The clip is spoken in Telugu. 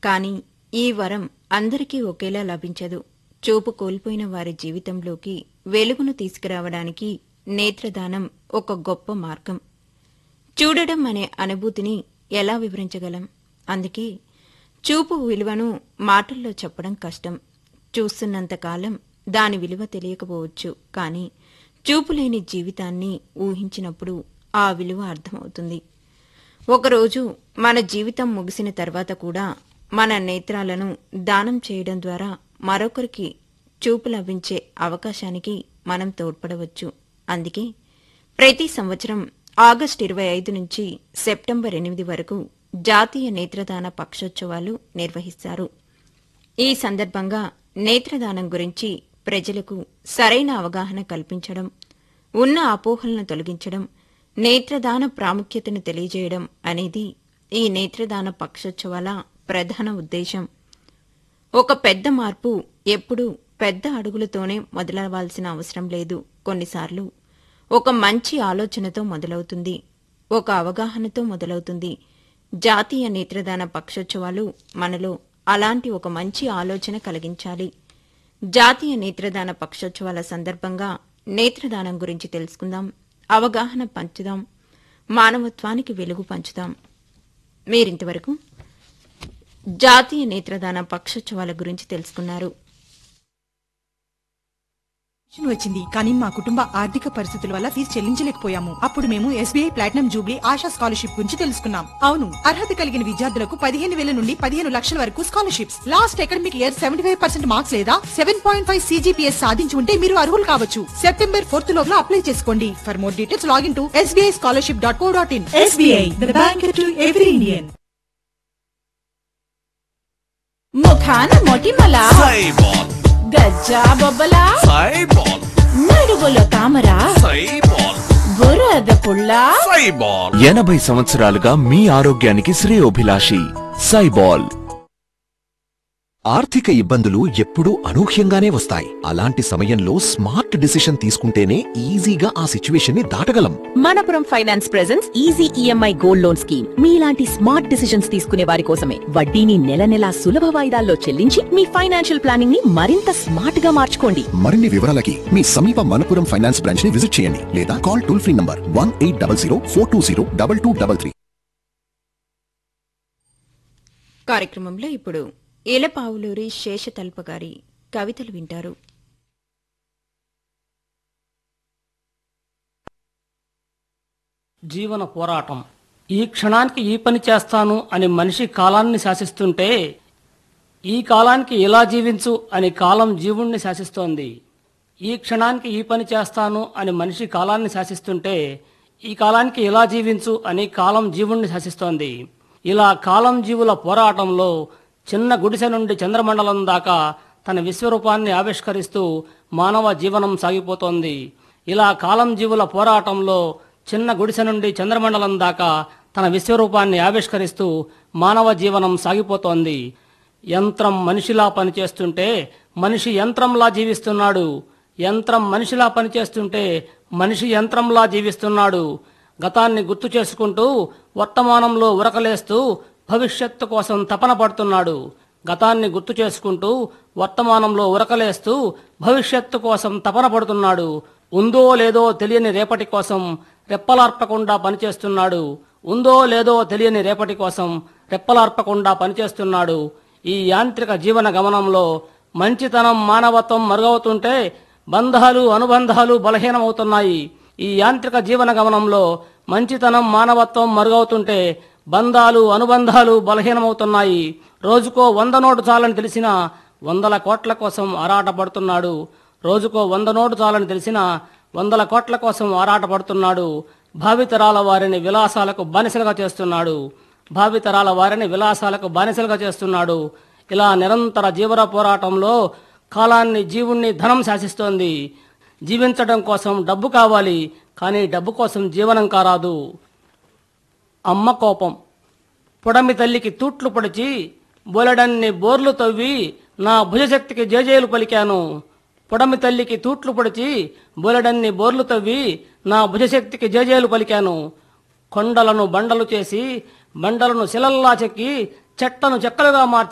కానీ ఈ వరం అందరికీ ఒకేలా లభించదు. చూపు కోల్పోయిన వారి జీవితంలోకి వెలుగును తీసుకురావడానికి నేత్రదానం ఒక గొప్ప మార్గం. చూడడం అనే అనుభూతిని ఎలా వివరించగలం? అందుకే చూపు విలువను మాటల్లో చెప్పడం కష్టం. చూస్తున్నంతకాలం దాని విలువ తెలియకపోవచ్చు, కానీ చూపులేని జీవితాన్ని ఊహించినప్పుడు ఆ విలువ అర్థమవుతుంది. ఒకరోజు మన జీవితం ముగిసిన తర్వాత కూడా మన నేత్రాలను దానం చేయడం ద్వారా మరొకరికి చూపు లభించే అవకాశానికి మనం తోడ్పడవచ్చు. అందుకే ప్రతి సంవత్సరం ఆగస్టు 25 నుంచి సెప్టెంబర్ 8 వరకు జాతీయ నేత్రదాన పక్షోత్సవాలు నిర్వహిస్తారు. ఈ సందర్భంగా నేత్రదానం గురించి ప్రజలకు సరైన అవగాహన కల్పించడం, ఉన్న అపోహలను తొలగించడం, నేత్రదాన ప్రాముఖ్యతను తెలియజేయడం అనేది ఈ నేత్రదాన పక్షోత్సవాల ప్రధాన ఉద్దేశం. ఒక పెద్ద మార్పు ఎప్పుడూ పెద్ద అడుగులతోనే మొదలవ్వాల్సిన అవసరం లేదు. కొన్నిసార్లు ఒక మంచి ఆలోచనతో మొదలవుతుంది, ఒక అవగాహనతో మొదలవుతుంది. జాతీయ నేత్రదాన పక్షోత్సవాలు మనలో అలాంటి ఒక మంచి ఆలోచన కలిగించాలి. జాతీయ నేత్రదాన పక్షోత్సవాల సందర్భంగా నేత్రదానం గురించి తెలుసుకుందాం, అవగాహన పంచుదాం, మానవత్వానికి వెలుగు పంచుదాం. మీరింతవరకు జాతీయ నేత్రదాన పక్షోత్సవాల గురించి తెలుసుకున్నారు. వచ్చింది కానీ మా కుటుంబ ఆర్థిక పరిస్థితుల వల్ల ఫీజు చెల్లించలేకపోయాము. అప్పుడు మేము SBI platinum Jubilee ASHA scholarship గురించి తెలుసుకున్నాం. అవును, అర్హత కలిగిన విద్యార్థులకు 15,000 నుండి 15 లక్షల వరకు scholarships. Last academic year 75% marks లేదా 7.5 CGPS సాధించి ఉంటే మీరు అర్హులు కావచ్చు. సెప్టెంబర్ 4 లోపల అప్లై చేసుకోండి. For more details login to sbischolarship.co.in. SBI, the bank to every Indian. ముఖాన మొటిమల గజ్జా బొబ్బల నడువుల తామర బురద పుల్ల 80 సంవత్సరాలుగా మీ ఆరోగ్యానికి శ్రేయోభిలాషి సైబాల్. ఆర్థిక ఇబ్బందులు ఎప్పుడూ అనూహ్యంగానే వస్తాయి. అలాంటి సమయంలో స్మార్ట్ డిసిషన్ తీసుకుంటేనే ఈజీగా ఆ సిచ్యువేషన్ ని దాటగలం. Manappuram finance presents easy EMI gold loan scheme. మీలాంటి స్మార్ట్ డిసిషన్స్ తీసుకునే వారి కోసమే. వడ్డీని నెల నెలా సులభ వాయిదాల్లో చెల్లించి మీ ఫైనాన్షియల్ ప్లానింగ్ ని మరింత స్మార్ట్ గా మార్చుకోండి. మరిన్ని వివరాలకి మీ సమీప మనపురం ఫైనాన్స్ బ్రాంచ్ ని విజిట్ చేయండి లేదా కాల్ టోల్ ఫ్రీ నంబర్ 1800 420 2233. కార్యక్రమంలో ఇప్పుడు ఇలపావులూరి శేషతల్ప గారి కవితలు వింటారు. జీవన పోరాటం. ఈ క్షణానికి ఈ పని చేస్తాను అని మనిషి కాలాన్ని శాసిస్తుంటే, ఈ కాలానికి ఇలా జీవించు అని కాలం జీవుణ్ణి శాసిస్తోంది. ఈ క్షణానికి ఈ పని చేస్తాను అని మనిషి కాలాన్ని శాసిస్తుంటే, ఈ కాలానికి ఇలా జీవించు అని కాలం జీవుణ్ణి శాసిస్తోంది. ఇలా కాలం జీవుల పోరాటంలో చిన్న గుడిసె నుండి చంద్రమండలం దాకా తన విశ్వరూపాన్ని ఆవిష్కరిస్తూ మానవ జీవనం సాగిపోతోంది. ఇలా కాలం జీవుల పోరాటంలో చిన్న గుడిసె నుండి చంద్రమండలం దాకా తన విశ్వరూపాన్ని ఆవిష్కరిస్తూ మానవ జీవనం సాగిపోతోంది. యంత్రం మనిషిలా పనిచేస్తుంటే మనిషి యంత్రంలా జీవిస్తున్నాడు. యంత్రం మనిషిలా పనిచేస్తుంటే మనిషి యంత్రంలా జీవిస్తున్నాడు. గతాన్ని గుర్తు చేసుకుంటూ వర్తమానంలో ఉరకలేస్తూ భవిష్యత్తు కోసం తపన పడుతున్నాడు. గతాన్ని గుర్తు చేసుకుంటూ వర్తమానంలో ఉరకలేస్తూ భవిష్యత్తు కోసం తపన పడుతున్నాడు. ఉందో లేదో తెలియని రేపటి కోసం రెప్పలార్పకుండా పనిచేస్తున్నాడు. ఉందో లేదో తెలియని రేపటి కోసం రెప్పలార్పకుండా పనిచేస్తున్నాడు. ఈ యాంత్రిక జీవన గమనంలో మంచితనం మానవత్వం మరుగవుతుంటే బంధాలు అనుబంధాలు బలహీనమవుతున్నాయి. ఈ యాంత్రిక జీవన గమనంలో మంచితనం మానవత్వం మరుగవుతుంటే బంధాలు అనుబంధాలు బలహీనమవుతున్నాయి. రోజుకో 100 నోటు చాలని తెలిసిన 100 కోట్ల కోసం ఆరాటపడుతున్నాడు. రోజుకో 100 నోటు చాలని తెలిసిన 100 కోట్ల కోసం ఆరాటపడుతున్నాడు. భావితరాల వారిని విలాసాలకు బానిసలుగా చేస్తున్నాడు. భావితరాల వారిని విలాసాలకు బానిసలుగా చేస్తున్నాడు. ఇలా నిరంతర జీవన పోరాటంలో కాలాన్ని జీవుణ్ణి ధనం శాసిస్తోంది. జీవించడం కోసం డబ్బు కావాలి, కానీ డబ్బు కోసం జీవనం కారాదు. అమ్మ కోపం. పొడమి తల్లికి తూట్లు పొడిచి బోలెడన్ని బోర్లు తవ్వి నా భుజశక్తికి జేజేలు పలికాను. పొడమి తల్లికి తూట్లు పొడిచి బోలెడన్ని బోర్లు తవ్వి నా భుజశక్తికి జేజేలు పలికాను. కొండలను బండలు చేసి బండలను శిలల్లా చెక్కి చెట్టను చెక్కలుగా మార్చి